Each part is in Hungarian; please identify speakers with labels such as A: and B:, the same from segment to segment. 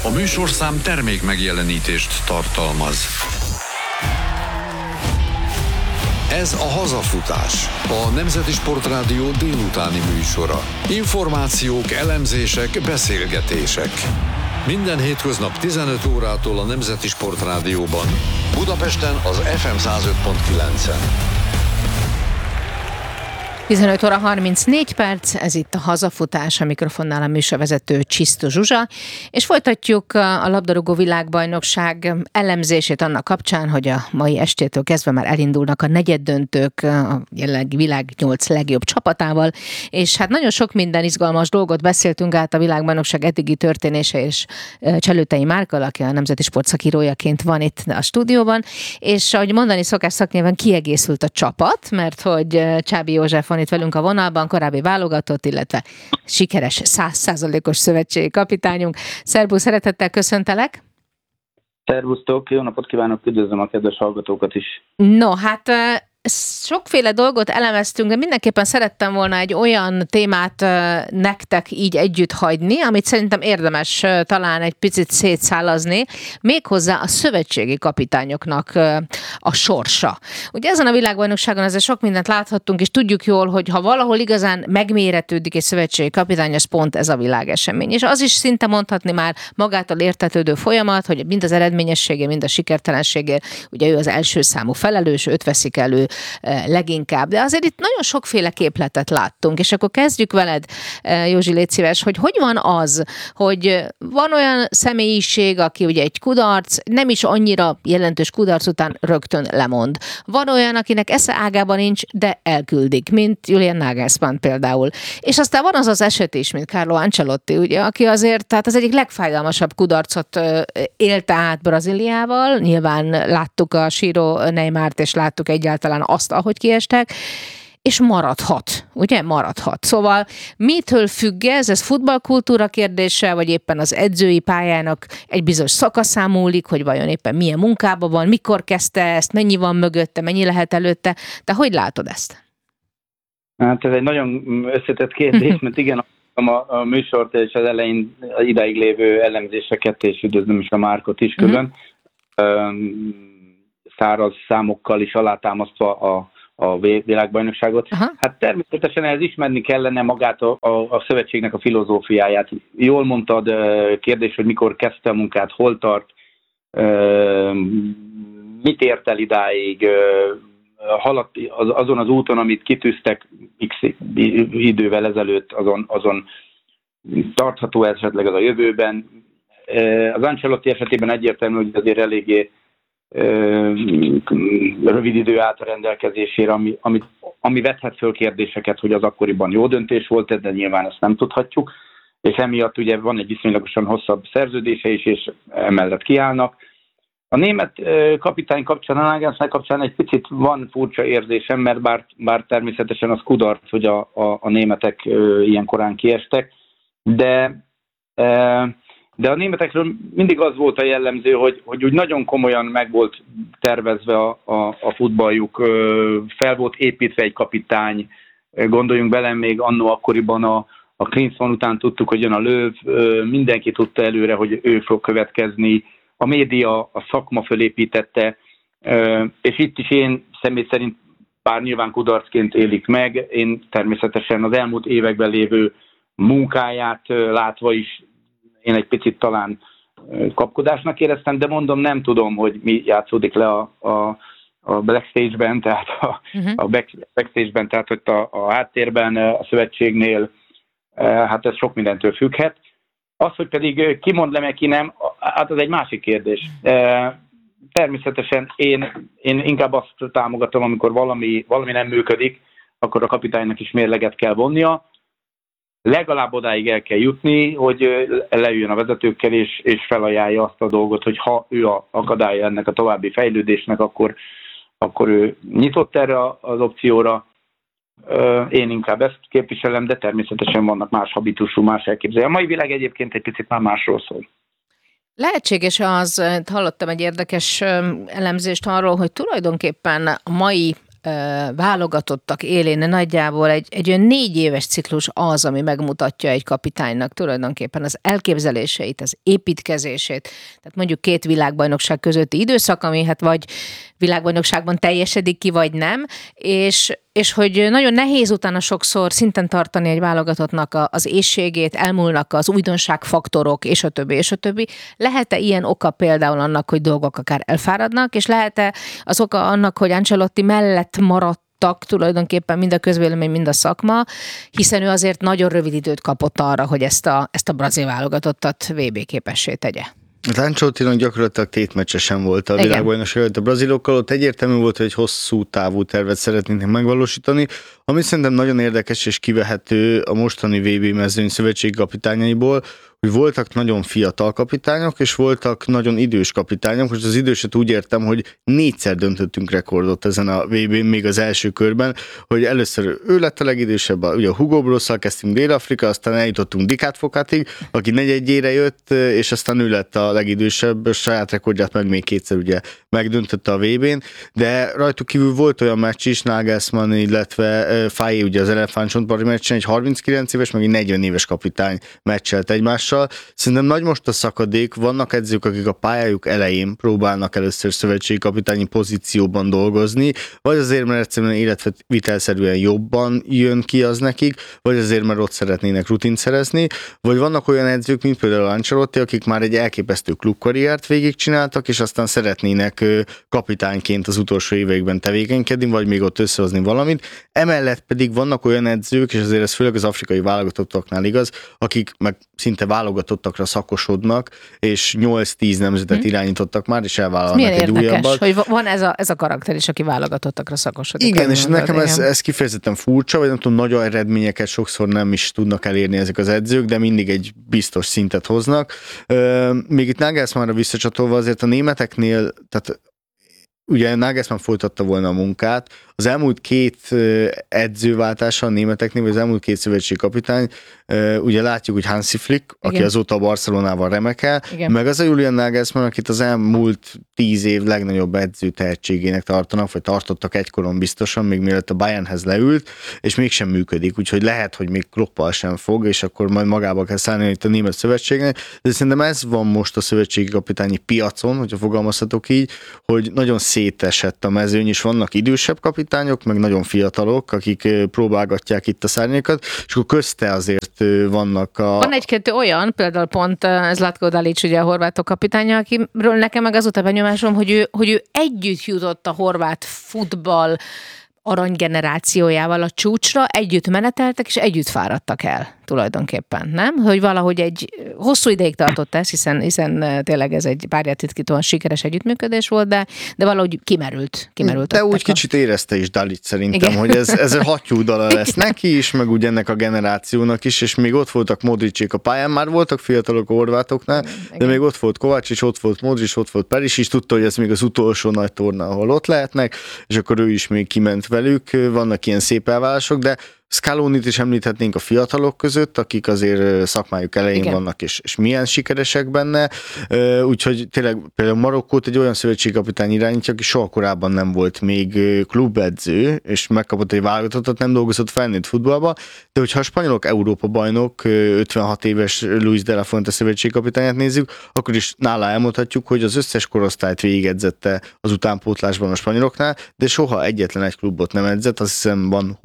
A: A műsorszám termék megjelenítést tartalmaz. Ez a Hazafutás, a Nemzeti Sportrádió délutáni műsora. Információk, elemzések, beszélgetések. Minden hétköznap 15 órától a Nemzeti Sportrádióban. Budapesten az FM 105.9-en.
B: 15 óra 34 perc, ez itt a Hazafutás, a mikrofonnál a műsorvezető Csisztus Zsuzsa, és folytatjuk a labdarúgó világbajnokság elemzését annak kapcsán, hogy a mai estétől kezdve már elindulnak a negyeddöntők a jelenlegi világ 8 legjobb csapatával, és hát nagyon sok minden izgalmas dolgot beszéltünk át a világbajnokság eddigi történése, és Cselőtei Márkkal, aki a Nemzeti Sport szakírójaként van itt a stúdióban, és ahogy mondani szokás szaknyelven kiegészült a csapat, mert hogy Csábi József van itt velünk a vonalban, korábbi válogatott, illetve sikeres 100%-os szövetségi kapitányunk. Szerbusz, szeretettel köszöntelek!
C: Szervusztok, jó napot kívánok, üdvözlöm a kedves hallgatókat is!
B: No, hát sokféle dolgot elemeztünk, de mindenképpen szerettem volna egy olyan témát nektek így együtt hagyni, amit szerintem érdemes talán egy picit szétszálazni, méghozzá a szövetségi kapitányoknak a sorsa. Ugye ezen a világbajnokságon ezzel sok mindent láthattunk, és tudjuk jól, hogy ha valahol igazán megméretődik egy szövetségi kapitány, az pont ez a világesemény. És az is szinte mondhatni már magától értetődő folyamat, hogy mind az eredményességé, mind a sikertelenségért, ugye ő az első számú felelős, őt veszik elő leginkább. De azért itt nagyon sokféle képletet láttunk, és akkor kezdjük veled, Józsi, légy szíves, hogy van az, hogy van olyan személyiség, aki ugye egy kudarc, nem is annyira jelentős kudarc után rögtön lemond. Van olyan, akinek esze ágában nincs, de elküldik, mint Julian Nagelsmann például. És aztán van az az eset is, mint Carlo Ancelotti, ugye, aki azért, tehát az egyik legfájdalmasabb kudarcot élte át Brazíliával. Nyilván láttuk a Ciro Neymart, és láttuk egyáltalán azt, ahogy kiestek, és maradhat, ugye? Maradhat. Szóval mitől függ ez? Ez futballkultúra kérdése, vagy éppen az edzői pályának egy bizonyos szakaszán múlik, hogy vajon éppen milyen munkában van, mikor kezdte ezt, mennyi van mögötte, mennyi lehet előtte? Te hogy látod ezt?
C: Hát ez egy nagyon összetett kérdés, mert igen, a műsort és az elején idáig lévő elemzéseket, és üdvözlöm is a Márkot is külön, száraz számokkal is alátámasztva a világbajnokságot. Aha. Hát természetesen ehhez ismerni kellene magát a szövetségnek a filozófiáját. Jól mondtad, kérdés, hogy mikor kezdte a munkát, hol tart, mit ért el idáig, haladt azon az úton, amit kitűztek x idővel ezelőtt, azon tartható esetleg az a jövőben. Az Ancelotti esetében egyértelmű, hogy azért eléggé rövid idő állt a rendelkezésére, ami vethet föl kérdéseket, hogy az akkoriban jó döntés volt, de nyilván ezt nem tudhatjuk, és emiatt ugye van egy viszonylagosan hosszabb szerződése is, és emellett kiállnak. A német kapitány kapcsán, a Nagelsmann kapcsán egy picit van furcsa érzésem, mert bár természetesen az kudarc, hogy a németek ilyen korán kiestek, de a németekről mindig az volt a jellemző, hogy úgy nagyon komolyan meg volt tervezve a futballjuk, fel volt építve egy kapitány, gondoljunk bele, még annó akkoriban a Klinsmann után tudtuk, hogy jön a Löw, mindenki tudta előre, hogy ő fog következni, a média, a szakma fölépítette, és itt is én személy szerint, bár nyilván kudarcként élik meg, én természetesen az elmúlt években lévő munkáját látva is én egy picit talán kapkodásnak éreztem, de mondom, nem tudom, hogy mi játszódik le a backstage-ben, tehát a backstage-ben, tehát hogy a háttérben, a szövetségnél, hát ez sok mindentől függhet. Az, hogy pedig ki mond le, meg ki nem, hát az egy másik kérdés. Természetesen én inkább azt támogatom, amikor valami nem működik, akkor a kapitánynak is mérleget kell vonnia. Legalább odáig el kell jutni, hogy leüljön a vezetőkkel, és felajánlja azt a dolgot, hogy ha ő a akadálya ennek a további fejlődésnek, akkor ő nyitott erre az opcióra. Én inkább ezt képviselem, de természetesen vannak más habitusú, más elképzelés. A mai világ egyébként egy picit már másról szól.
B: Lehetséges az, hallottam egy érdekes elemzést arról, hogy tulajdonképpen a mai válogatottak élén nagyjából egy olyan 4 éves ciklus az, ami megmutatja egy kapitánynak tulajdonképpen az elképzeléseit, az építkezését, tehát mondjuk 2 világbajnokság közötti időszak, ami hát vagy világbajnokságban teljesedik ki, vagy nem, és hogy nagyon nehéz utána sokszor szinten tartani egy válogatottnak az éhségét, elmúlnak az újdonságfaktorok, és a többi, és a többi. Lehet-e ilyen oka például annak, hogy dolgok akár elfáradnak, és lehet-e az oka annak, hogy Ancelotti mellett maradtak tulajdonképpen mind a közvélemény, mind a szakma, hiszen ő azért nagyon rövid időt kapott arra, hogy ezt a brazil válogatottat VB képessé tegye.
D: Az Ancelottinak gyakorlatilag tétmeccse sem volt a világbajnokság előtt a brazilokkal, ott egyértelmű volt, hogy egy hosszú távú tervet szeretnénk megvalósítani, ami szerintem nagyon érdekes és kivehető a mostani VB mezőny szövetségi kapitányaiból, hogy voltak nagyon fiatal kapitányok, és voltak nagyon idős kapitányok. Most az időset úgy értem, hogy 4-szer döntöttünk rekordot ezen a VB-n, még az első körben, hogy először ő lett a legidősebb, ugye a Hugo Brosszal kezdtünk Dél-Afrika, aztán eljutottunk Dicat Focatig, aki negyedjére jött, és aztán ő lett a legidősebb, a saját rekordját meg még 2-szer ugye megdöntötte a VB-n, de rajtuk kívül volt olyan meccs is, Nagelsmann, illetve Fájé ugye az elefántcsontparti meccsen, egy 39 éves, meg egy 40 éves kapitány meccselt egymással. Szerintem nagy most a szakadék, vannak edzők, akik a pályájuk elején próbálnak először szövetségi kapitányi pozícióban dolgozni, vagy azért, mert egyszerűen életvitelszerűen jobban jön ki az nekik, vagy azért, mert ott szeretnének rutint szerezni, vagy vannak olyan edzők, mint például Ancelotti, akik már egy elképesztő klubkarriert végigcsináltak, és aztán szeretnének kapitányként az utolsó években tevékenykedni, vagy még ott összehozni valamit. Emellett pedig vannak olyan edzők, és azért ez főleg az afrikai válogatottaknál igaz, akik meg szinte válogatottakra szakosodnak, és 8-10 nemzetet irányítottak már, és elvállalnak egy újabbat.
B: Hogy van ez a karakter is, aki válogatottakra szakosodik.
D: Igen, és nekem ez kifejezetten furcsa, vagy nem tudom, nagy eredményeket sokszor nem is tudnak elérni ezek az edzők, de mindig egy biztos szintet hoznak. Még itt Nagelsmannra visszacsatolva azért a németeknél, tehát ugye Nagelsmann folytatta volna a munkát, az elmúlt 2 edzőváltása a németeknél, vagy az elmúlt 2 szövetségi kapitány, ugye látjuk, hogy Hansi Flick, aki azóta a Barcelonával remekel, meg az a Julian Nagelsmann, akit az elmúlt 10 év legnagyobb edző tehetségének tartanak, vagy tartottak egykoron biztosan, még mielőtt a Bayernhez leült, és mégsem működik, úgyhogy lehet, hogy még Kloppal sem fog, és akkor majd magába kell szállni itt a német szövetségnek, de szerintem ez van most a szövetségi kapitányi piacon, hogyha fogalmazhatok így, hogy nagyon szétesett a mezőny, és vannak idősebb kapitányok, meg nagyon fiatalok, akik próbálgatják itt a szárnyakat, és akkor közte azért vannak
B: Van egy-kettő olyan, például pont Zlatko Dalic, ugye a horvátok kapitánya, akiről nekem meg azóta benyomásom, hogy ő együtt jutott a horvát futball aranygenerációjával a csúcsra, együtt meneteltek, és együtt fáradtak el tulajdonképpen, nem? Hogy valahogy egy hosszú ideig tartott ez, hiszen tényleg ez egy párját titkítóan sikeres együttműködés volt, de valahogy kimerült.
D: De úgy kicsit érezte is Dalic szerintem, igen, hogy ez a hattyúdala lesz neki is, meg úgy ennek a generációnak is, és még ott voltak Modricsék a pályán, már voltak fiatalok a horvátoknál, de még ott volt Kovácsics, ott volt Modric, ott volt Peris is, tudta, hogy ez még az utolsó nagy torna, ahol ott lehetnek, és akkor ő is még kiment velük, vannak ilyen szép elválások, de Scalonit is említhetnénk a fiatalok között, akik azért szakmájuk elején vannak, és milyen sikeresek benne. Úgyhogy tényleg például Marokkót egy olyan szövetségkapitány irányítja, aki soha korábban nem volt még klubedző, és megkapott egy válogatottat, nem dolgozott felnőtt futballba, de hogyha a spanyolok Európa bajnok, 56 éves Luis de la Fuente szövetségkapitányát nézzük, akkor is nála elmondhatjuk, hogy az összes korosztályt végigedzette az utánpótlásban a spanyoloknál, de soha egyetlen egy klubot nem edzett, azt hiszem van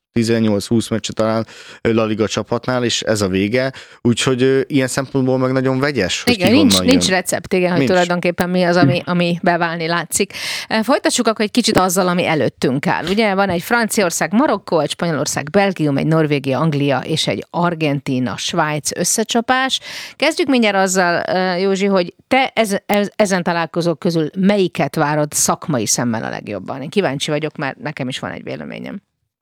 D: 18-20 meccse talán La Liga csapatnál, és ez a vége. Úgyhogy ilyen szempontból meg nagyon vegyes, hogy
B: igen, nincs recept, igen, hogy tulajdonképpen mi az, ami beválni látszik. Folytassuk akkor egy kicsit azzal, ami előttünk áll. Ugye van egy Franciaország, Marokkó, egy Spanyolország, Belgium, egy Norvégia, Anglia és egy Argentína, Svájc összecsapás. Kezdjük mindjárt azzal, Józsi, hogy te ezen találkozók közül melyiket várod szakmai szemmel a legjobban? Én kíváncsi vagyok, mert nekem is van egy véleményem.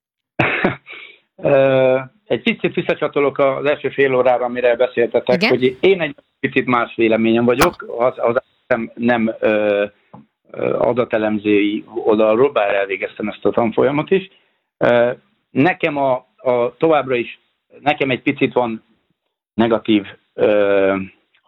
C: Egy picit visszacsatolok az első fél órára, amire beszéltetek, igen? Hogy én egy picit más véleményem vagyok, az nem adatelemzői oldalról, bár elvégeztem ezt a tanfolyamot is. Nekem továbbra is, nekem egy picit van negatív,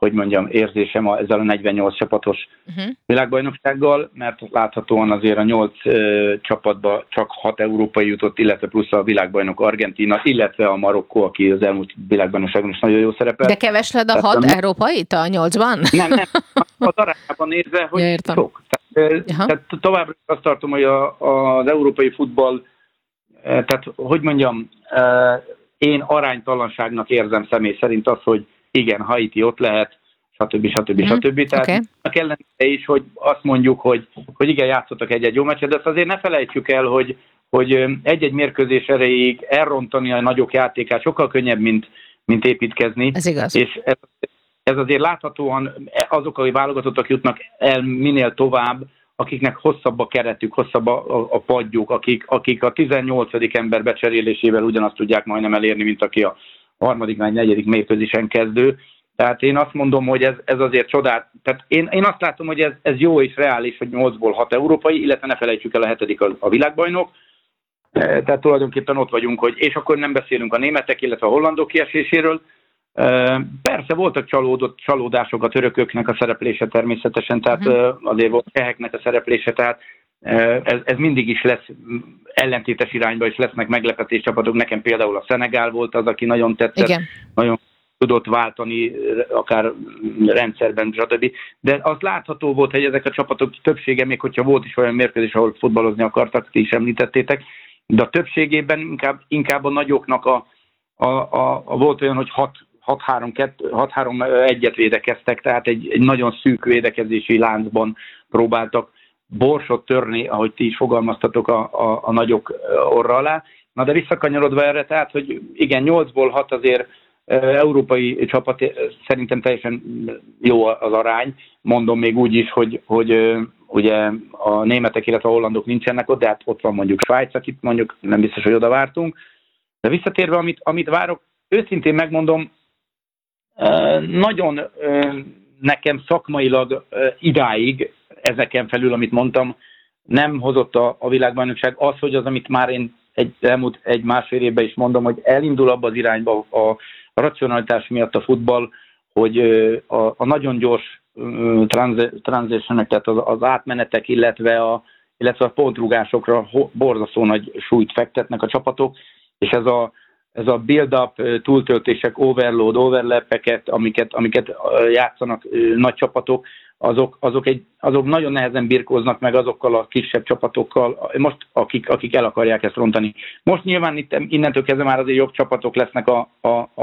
C: hogy mondjam, érzésem ezzel a 48 csapatos világbajnoksággal, mert láthatóan azért a 8 csapatba csak 6 európai jutott, illetve plusz a világbajnok Argentína, illetve a Marokkó, aki az elmúlt világbajnokságon is nagyon jó szerepel.
B: De kevesled a 6 európait a 8-ban?
C: Nem. Az arányában nézve, hogy sok. Tehát továbbra azt tartom, hogy az európai futball, tehát hogy mondjam, én aránytalanságnak érzem személy szerint azt, hogy igen, Haiti ott lehet, stb. Tehát annak ellenére is, hogy azt mondjuk, hogy igen, játszottak egy-egy jó meccset, de azt azért ne felejtsük el, hogy egy-egy mérkőzés erejéig elrontani a nagyok játékát sokkal könnyebb, mint építkezni.
B: Ez igaz.
C: És ez azért láthatóan azok, akik válogatottak jutnak el minél tovább, akiknek hosszabb a keretük, hosszabb a padjuk, akik a 18. ember becserélésével ugyanazt tudják majdnem elérni, mint aki a 3. vagy 4. mérkőzésen kezdő. Tehát én azt mondom, hogy ez azért csodát. Tehát én azt látom, hogy ez jó és reális, hogy 8-ból 6 európai, illetve ne felejtsük el a 7. a világbajnok. Tehát tulajdonképpen ott vagyunk, és akkor nem beszélünk a németek, illetve a hollandok kieséséről. Persze voltak csalódások a törököknek a szereplése természetesen, tehát azért volt cseheknek a szereplése, tehát ez mindig is lesz ellentétes irányba, és lesznek meglepetés csapatok. Nekem például a Szenegál volt az, aki nagyon tetszett, igen. Nagyon tudott váltani, akár rendszerben, stb. De az látható volt, hogy ezek a csapatok többsége, még hogyha volt is olyan mérkőzés, ahol futballozni akartak, ti is említettétek, de a többségében inkább a nagyoknak volt olyan, hogy 6-3-1-et védekeztek, tehát egy nagyon szűk védekezési láncban próbáltak borsot törni, ahogy ti is fogalmaztatok a nagyok orra alá. Na de visszakanyarodva erre, tehát, hogy igen, 8-ból 6 azért európai csapat, szerintem teljesen jó az arány. Mondom még úgy is, hogy ugye a németek, illetve a hollandok nincsenek ott, de hát ott van mondjuk Svájc, akit mondjuk nem biztos, hogy oda vártunk. De visszatérve, amit várok, őszintén megmondom, nagyon nekem szakmailag idáig, ezeken felül, amit mondtam, nem hozott a világbajnokság az, hogy az, amit már én elmúlt egy-másfél évben is mondom, hogy elindul abba az irányba a racionalitás miatt a futball, hogy a nagyon gyors transitionek, tehát az átmenetek, illetve a pontrugásokra borzasztó nagy súlyt fektetnek a csapatok, és ez a build-up, túltöltések, overload, overlap-eket, amiket játszanak nagy csapatok, azok nagyon nehezen birkóznak meg azokkal a kisebb csapatokkal, most akik el akarják ezt rontani. Most nyilván innentől kezdve már azért jobb csapatok lesznek a